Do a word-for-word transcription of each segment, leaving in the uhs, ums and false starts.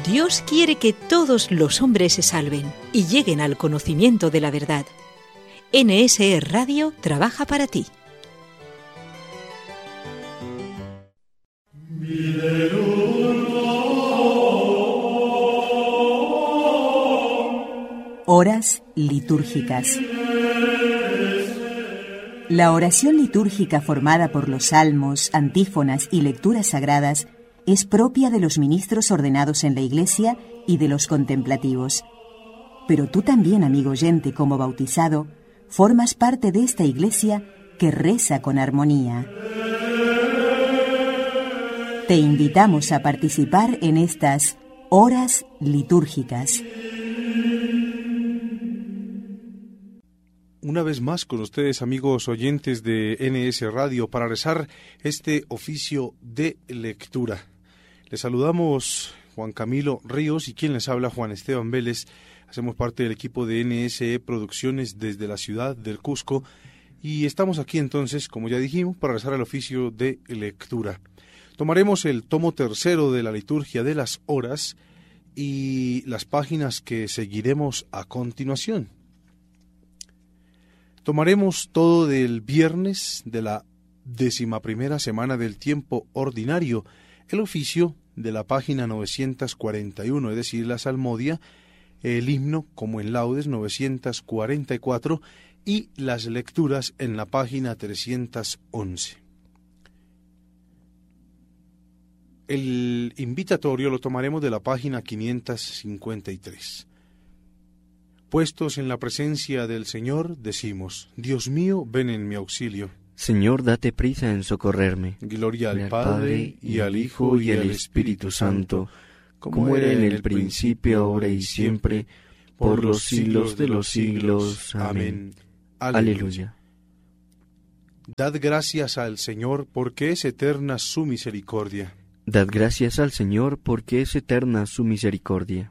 Dios quiere que todos los hombres se salven y lleguen al conocimiento de la verdad. N S E Radio trabaja para ti. Horas litúrgicas. La oración litúrgica formada por los salmos, antífonas y lecturas sagradas es propia de los ministros ordenados en la Iglesia y de los contemplativos. Pero tú también, amigo oyente, como bautizado, formas parte de esta Iglesia que reza con armonía. Te invitamos a participar en estas horas litúrgicas. Una vez más con ustedes, amigos oyentes de N S Radio, para rezar este oficio de lectura. Les saludamos Juan Camilo Ríos y quien les habla, Juan Esteban Vélez. Hacemos parte del equipo de N S E Producciones desde la ciudad del Cusco y estamos aquí entonces, como ya dijimos, para rezar el oficio de lectura. Tomaremos el tomo tercero de la liturgia de las horas y las páginas que seguiremos a continuación. Tomaremos todo del viernes de la décima primera semana del tiempo ordinario, el oficio de la página novecientos cuarenta y uno, es decir, la salmodia, el himno como en laudes novecientos cuarenta y cuatro y las lecturas en la página trescientos once. El invitatorio lo tomaremos de la página quinientos cincuenta y tres. Puestos en la presencia del Señor, decimos: Dios mío, ven en mi auxilio. Señor, date prisa en socorrerme. Gloria al Padre, y al Hijo, y al Espíritu Santo, como era en el principio, ahora y siempre, por los siglos de los siglos. Amén. Aleluya. Dad gracias al Señor, porque es eterna su misericordia. Dad gracias al Señor, porque es eterna su misericordia.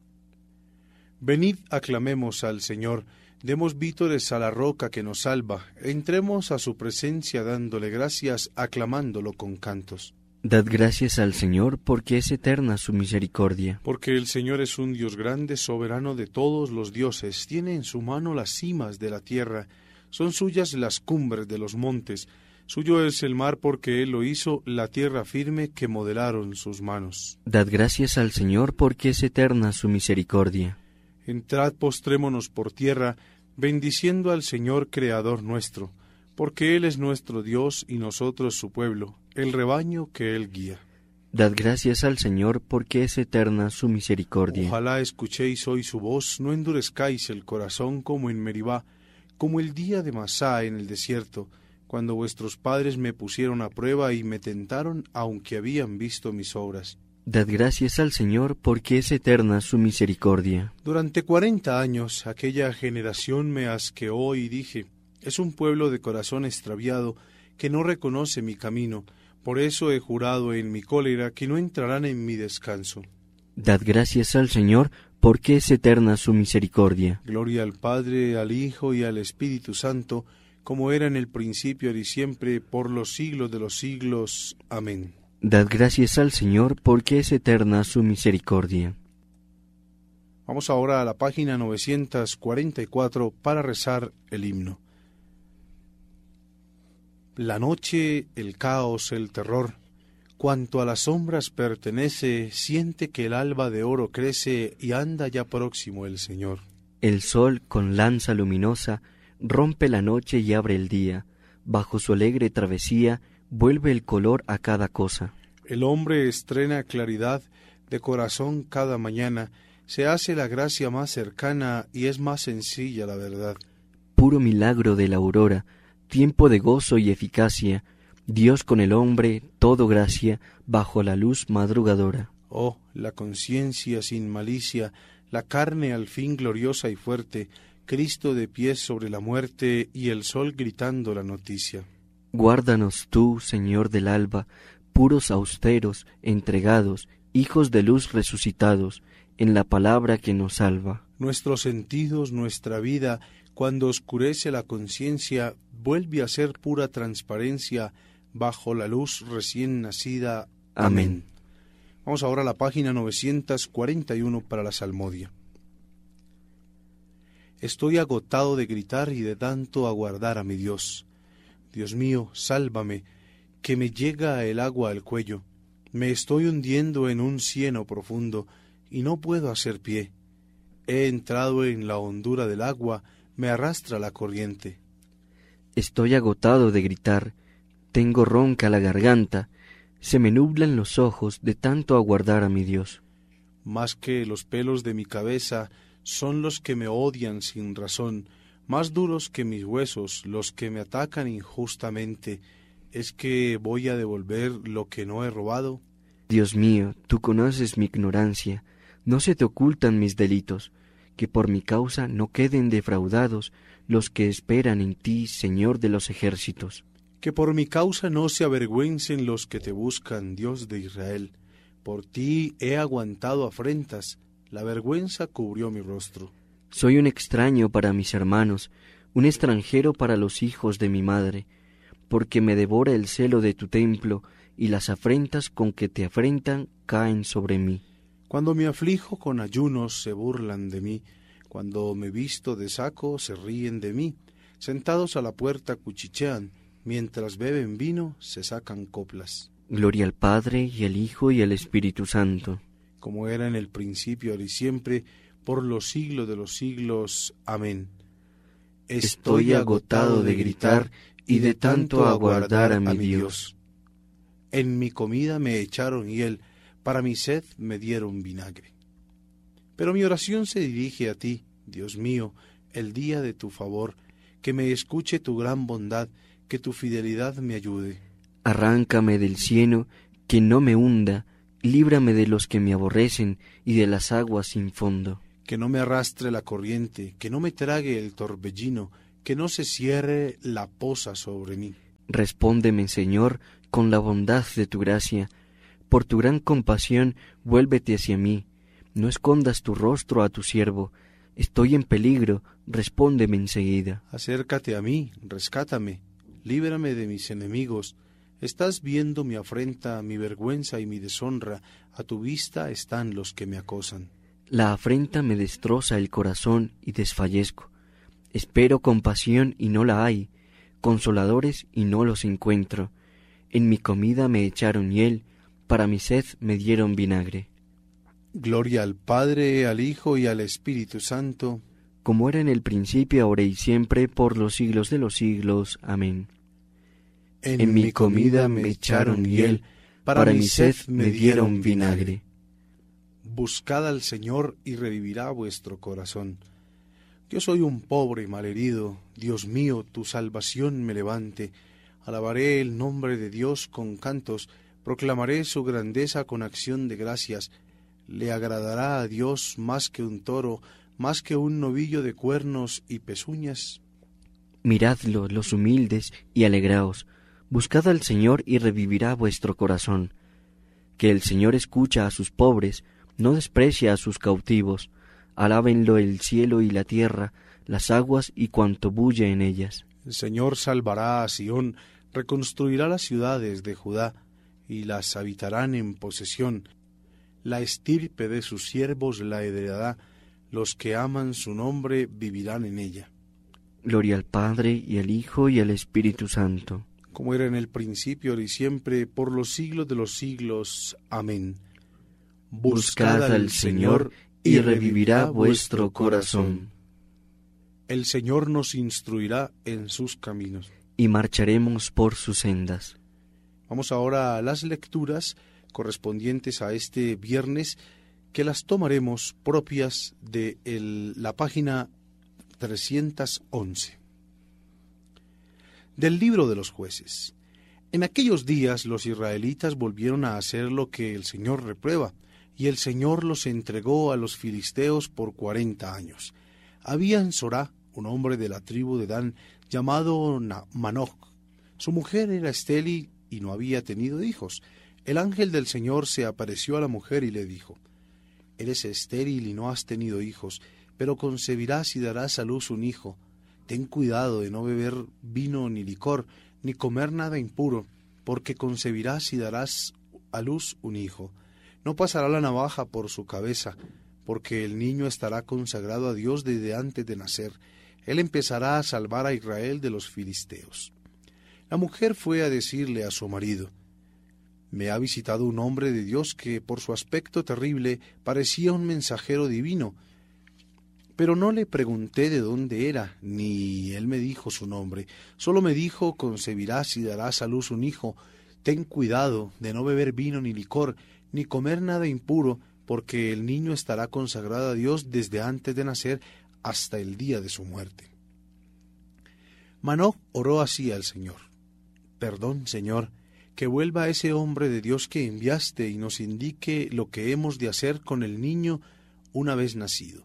Venid, aclamemos al Señor, demos vítores a la roca que nos salva, entremos a su presencia dándole gracias, aclamándolo con cantos. Dad gracias al Señor, porque es eterna su misericordia. Porque el Señor es un Dios grande, soberano de todos los dioses, tiene en su mano las cimas de la tierra, son suyas las cumbres de los montes, suyo es el mar porque Él lo hizo, la tierra firme que modelaron sus manos. Dad gracias al Señor, porque es eterna su misericordia. Entrad, postrémonos por tierra, bendiciendo al Señor Creador nuestro, porque Él es nuestro Dios y nosotros su pueblo, el rebaño que Él guía. Dad gracias al Señor, porque es eterna su misericordia. Ojalá escuchéis hoy su voz, no endurezcáis el corazón como en Meribá, como el día de Masá en el desierto, cuando vuestros padres me pusieron a prueba y me tentaron, aunque habían visto mis obras. Dad gracias al Señor, porque es eterna su misericordia. Durante cuarenta años aquella generación me asqueó y dije: es un pueblo de corazón extraviado que no reconoce mi camino, por eso he jurado en mi cólera que no entrarán en mi descanso. Dad gracias al Señor, porque es eterna su misericordia. Gloria al Padre, al Hijo y al Espíritu Santo, como era en el principio y siempre, por los siglos de los siglos. Amén. Dad gracias al Señor, porque es eterna su misericordia. Vamos ahora a la página novecientos cuarenta y cuatro para rezar el himno. La noche, el caos, el terror, cuanto a las sombras pertenece, siente que el alba de oro crece y anda ya próximo el Señor. El sol, con lanza luminosa, rompe la noche y abre el día. Bajo su alegre travesía, vuelve el color a cada cosa. El hombre estrena claridad de corazón cada mañana, se hace la gracia más cercana y es más sencilla la verdad. Puro milagro de la aurora, tiempo de gozo y eficacia, Dios con el hombre, todo gracia, bajo la luz madrugadora. Oh, la conciencia sin malicia, la carne al fin gloriosa y fuerte, Cristo de pies sobre la muerte y el sol gritando la noticia. Guárdanos tú, Señor del alba, puros austeros, entregados, hijos de luz resucitados, en la palabra que nos salva. Nuestros sentidos, nuestra vida, cuando oscurece la conciencia, vuelve a ser pura transparencia bajo la luz recién nacida. Amén. Vamos ahora a la página novecientos cuarenta y uno para la salmodia. Estoy agotado de gritar y de tanto aguardar a mi Dios. Dios mío, sálvame, que me llega el agua al cuello. Me estoy hundiendo en un cieno profundo y no puedo hacer pie. He entrado en la hondura del agua, me arrastra la corriente. Estoy agotado de gritar, tengo ronca la garganta, se me nublan los ojos de tanto aguardar a mi Dios. Más que los pelos de mi cabeza son los que me odian sin razón, más duros que mis huesos los que me atacan injustamente. ¿Es que voy a devolver lo que no he robado? Dios mío, tú conoces mi ignorancia, no se te ocultan mis delitos, que por mi causa no queden defraudados los que esperan en ti, Señor de los ejércitos. Que por mi causa no se avergüencen los que te buscan, Dios de Israel. Por ti he aguantado afrentas, la vergüenza cubrió mi rostro. Soy un extraño para mis hermanos, un extranjero para los hijos de mi madre, porque me devora el celo de tu templo, y las afrentas con que te afrentan caen sobre mí. Cuando me aflijo con ayunos se burlan de mí, cuando me visto de saco se ríen de mí, sentados a la puerta cuchichean, mientras beben vino se sacan coplas. Gloria al Padre, y al Hijo, y al Espíritu Santo. Como era en el principio, ahora y siempre, por los siglos de los siglos. Amén. Estoy agotado de gritar y de tanto aguardar a mi Dios. En mi comida me echaron hiel, para mi sed me dieron vinagre. Pero mi oración se dirige a ti, Dios mío, el día de tu favor, que me escuche tu gran bondad, que tu fidelidad me ayude. Arráncame del cieno, que no me hunda, líbrame de los que me aborrecen y de las aguas sin fondo. Que no me arrastre la corriente, que no me trague el torbellino, que no se cierre la poza sobre mí. Respóndeme, Señor, con la bondad de tu gracia. Por tu gran compasión, vuélvete hacia mí. No escondas tu rostro a tu siervo. Estoy en peligro, respóndeme enseguida. Acércate a mí, rescátame, líbrame de mis enemigos. Estás viendo mi afrenta, mi vergüenza y mi deshonra. A tu vista están los que me acosan. La afrenta me destroza el corazón y desfallezco. Espero compasión y no la hay, consoladores y no los encuentro. En mi comida me echaron hiel, para mi sed me dieron vinagre. Gloria al Padre, al Hijo y al Espíritu Santo, como era en el principio, ahora y siempre, por los siglos de los siglos. Amén. En, en mi comida me echaron hiel, para, para mi sed me dieron vinagre. Buscad al Señor y revivirá vuestro corazón. Yo soy un pobre malherido, Dios mío, tu salvación me levante. Alabaré el nombre de Dios con cantos, proclamaré su grandeza con acción de gracias. Le agradará a Dios más que un toro, más que un novillo de cuernos y pezuñas. Miradlo, los humildes, y alegraos. Buscad al Señor y revivirá vuestro corazón. Que el Señor escucha a sus pobres, no desprecia a sus cautivos. Alábenlo el cielo y la tierra, las aguas y cuanto bulle en ellas. El Señor salvará a Sión, reconstruirá las ciudades de Judá, y las habitarán en posesión. La estirpe de sus siervos la heredará, los que aman su nombre vivirán en ella. Gloria al Padre, y al Hijo, y al Espíritu Santo. Como era en el principio, ahora y siempre, por los siglos de los siglos. Amén. Buscad al Señor, y revivirá vuestro corazón. El Señor nos instruirá en sus caminos. Y marcharemos por sus sendas. Vamos ahora a las lecturas correspondientes a este viernes, que las tomaremos propias de el, la página trescientos once. Del libro de los jueces. En aquellos días los israelitas volvieron a hacer lo que el Señor reprueba, y el Señor los entregó a los filisteos por cuarenta años. Había en Sorá un hombre de la tribu de Dan llamado Manoch. Su mujer era estéril y no había tenido hijos. El ángel del Señor se apareció a la mujer y le dijo: Eres estéril y no has tenido hijos, pero concebirás y darás a luz un hijo. Ten cuidado de no beber vino ni licor, ni comer nada impuro, porque concebirás y darás a luz un hijo. No pasará la navaja por su cabeza, porque el niño estará consagrado a Dios desde antes de nacer. Él empezará a salvar a Israel de los filisteos. La mujer fue a decirle a su marido: me ha visitado un hombre de Dios que, por su aspecto terrible, parecía un mensajero divino. Pero no le pregunté de dónde era, ni él me dijo su nombre. Solo me dijo: concebirás y darás a luz un hijo. Ten cuidado de no beber vino ni licor, ni comer nada impuro, porque el niño estará consagrado a Dios desde antes de nacer hasta el día de su muerte. Manoc oró así al Señor: perdón, Señor, que vuelva ese hombre de Dios que enviaste y nos indique lo que hemos de hacer con el niño una vez nacido.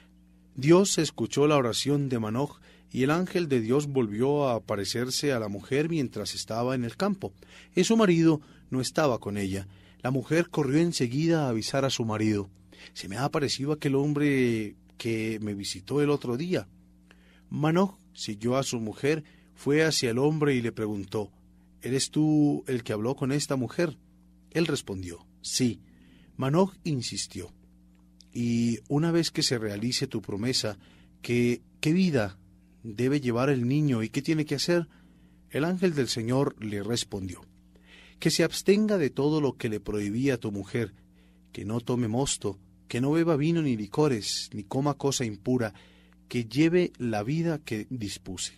Dios escuchó la oración de Manoc, y el ángel de Dios volvió a aparecerse a la mujer mientras estaba en el campo, y su marido no estaba con ella. La mujer corrió enseguida a avisar a su marido: se me ha aparecido aquel hombre que me visitó el otro día. Manoc siguió a su mujer, fue hacia el hombre y le preguntó: ¿eres tú el que habló con esta mujer? Él respondió: sí. Manoc insistió: y una vez que se realice tu promesa, ¿qué, qué vida debe llevar el niño y qué tiene que hacer? El ángel del Señor le respondió: que se abstenga de todo lo que le prohibía tu mujer, que no tome mosto, que no beba vino ni licores, ni coma cosa impura, que lleve la vida que dispuse.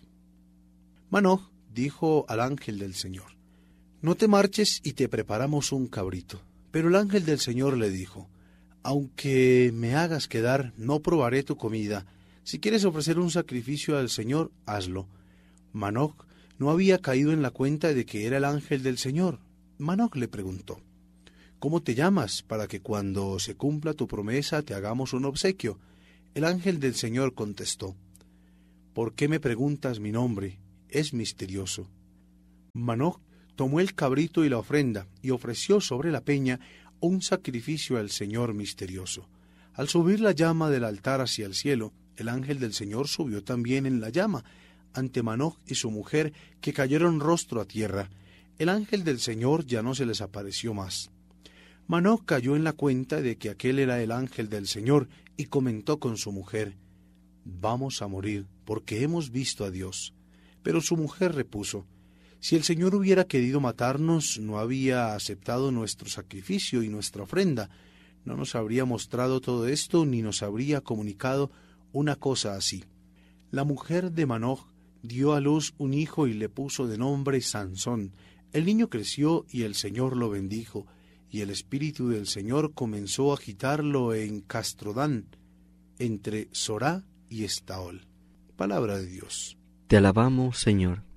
Manoc dijo al ángel del Señor: no te marches y te preparamos un cabrito. Pero el ángel del Señor le dijo: aunque me hagas quedar, no probaré tu comida. Si quieres ofrecer un sacrificio al Señor, hazlo. Manoc no había caído en la cuenta de que era el ángel del Señor. Manoc le preguntó: ¿cómo te llamas, para que cuando se cumpla tu promesa te hagamos un obsequio? El ángel del Señor contestó: ¿por qué me preguntas mi nombre? Es misterioso. Manoc tomó el cabrito y la ofrenda, y ofreció sobre la peña un sacrificio al Señor misterioso. Al subir la llama del altar hacia el cielo, el ángel del Señor subió también en la llama, ante Manoc y su mujer, que cayeron rostro a tierra. El ángel del Señor ya no se les apareció más. Manoc cayó en la cuenta de que aquel era el ángel del Señor, y comentó con su mujer: vamos a morir, porque hemos visto a Dios. Pero su mujer repuso: si el Señor hubiera querido matarnos, no había aceptado nuestro sacrificio y nuestra ofrenda, no nos habría mostrado todo esto, ni nos habría comunicado una cosa así. La mujer de Manoc dio a luz un hijo y le puso de nombre Sansón. El niño creció y el Señor lo bendijo, y el espíritu del Señor comenzó a agitarlo en Castrodán, entre Sorá y Estaol. Palabra de Dios. Te alabamos, Señor.